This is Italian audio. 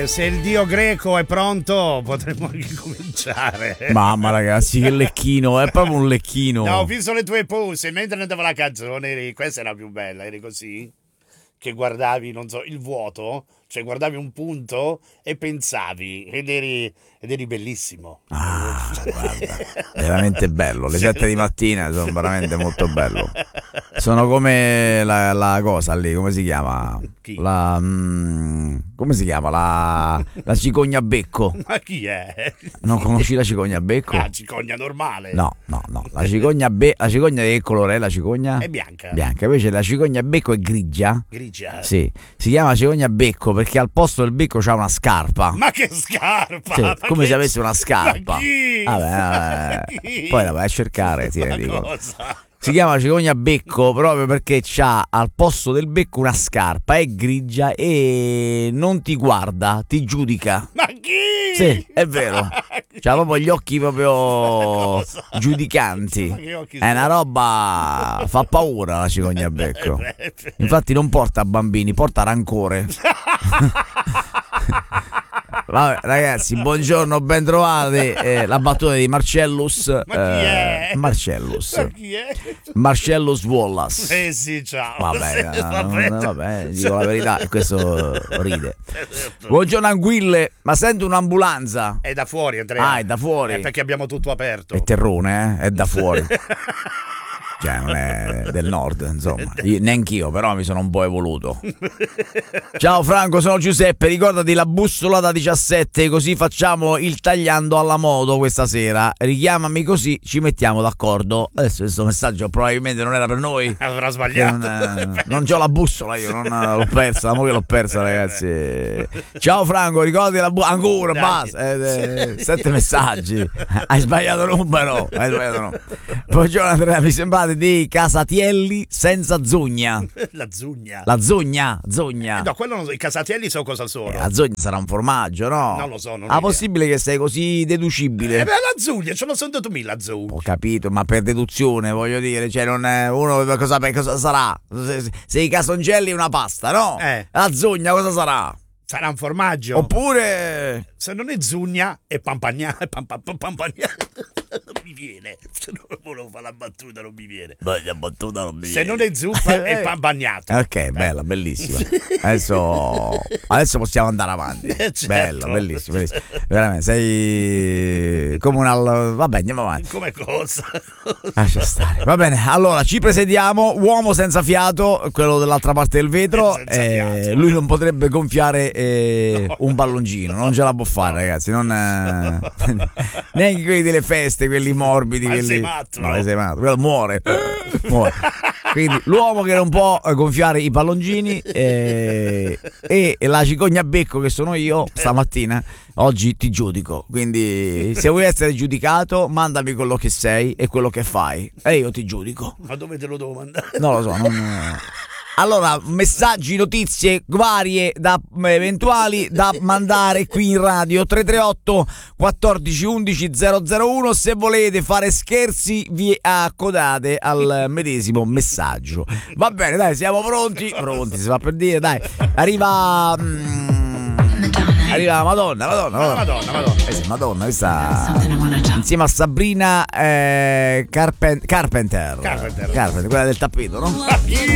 se il dio greco è pronto potremmo anche cominciare. Mamma ragazzi, che lecchino, è proprio un lecchino. No, ho visto le tue pose mentre andava la canzone, questa era più bella, eri così che guardavi, non so, il vuoto, cioè guardavi un punto e pensavi ed eri bellissimo. Ah, guarda, veramente bello. Le 7 di mattina sono veramente molto bello. Sono come la cosa lì, come si chiama? Chi? Come si chiama? La cicogna becco. Ma chi è? Non conosci la cicogna becco? Ah, cicogna normale. No. La cicogna di che colore è la cicogna? È bianca. Bianca, invece la cicogna becco è grigia. Grigia. Sì, si chiama cicogna becco perché al posto del becco c'ha una scarpa. Ma che scarpa? Sì, Ma come che... se avesse una scarpa. Ma chi? Vabbè. Chi? Poi la vai a cercare, ti Ma dico. cosa? Si chiama cicogna becco proprio perché c'ha al posto del becco una scarpa, è grigia e non ti guarda, ti giudica. Ma chi? Sì, è vero. C'ha proprio gli occhi proprio giudicanti. Ma che occhi È una roba, fa paura la cicogna becco. Infatti non porta bambini, porta rancore. Vabbè, ragazzi, buongiorno, ben trovati. La battuta di Marcellus. Ma chi è? Marcellus. Ma chi è? Marcellus Wallace. Sì, ciao. Vabbè, dico la verità, e questo ride. Buongiorno Anguille, ma sento un'ambulanza. È da fuori, Andrea. Ah, è da fuori. È perché abbiamo tutto aperto. È terrone, è da fuori. Cioè, non è del nord, insomma. Neanch'io, però mi sono un po' evoluto. Ciao Franco, sono Giuseppe. Ricordati la bussola da 17, così facciamo il tagliando alla modo questa sera. Richiamami così ci mettiamo d'accordo. Adesso questo messaggio probabilmente non era per noi. Avrà sbagliato. Non c'ho la bussola, io non l'ho persa, mo che l'ho persa, ragazzi. Ciao Franco, ricordati la bussola. Ancora, basta. 7 messaggi. Hai sbagliato numero. Buongiorno Andrea, mi sembrate dei casatielli senza zugna. La zugna. La zogna. No, quello non so. I casatielli so cosa sono. La zogna sarà un formaggio, no? Non lo so. Non possibile che sei così deducibile? La zugna, ce l'ho sentito mille la zugna. Ho capito, ma per deduzione, voglio dire, cioè non è uno cosa sarà? Se i casongelli è una pasta, no? La zogna cosa sarà? Sarà un formaggio. Oppure se non è zugna è pampagna. Non mi viene. Se non volevo fare la battuta non mi viene. La battuta non mi viene. Se non è zuppa è pampagnato. Ok, bella, bellissima. Adesso possiamo andare avanti. Certo. Bella, bellissima. Veramente, sei come vabbè, andiamo avanti. Come cosa? Lascia stare. Va bene, allora ci presediamo. Uomo senza fiato, quello dell'altra parte del vetro. Lui non potrebbe gonfiare un palloncino, non ce la può fare, ragazzi. Neanche quelli delle feste, quelli morbidi. Ma quelli... sei matto? No, sei matto. Quello muore. Quindi l'uomo che non può gonfiare i palloncini e la cicogna becco che sono io stamattina, oggi ti giudico. Quindi se vuoi essere giudicato, mandami quello che sei e quello che fai e io ti giudico. Ma dove te lo devo mandare? Non lo so, Allora, messaggi, notizie varie eventuali da mandare qui in radio 338 14 11 001. Se volete fare scherzi vi accodate al medesimo messaggio. Va bene, dai, siamo pronti, si fa per dire, dai. Arriva Madonna. Madonna, questa insieme a Sabrina Carpenter, quella del tappeto, no?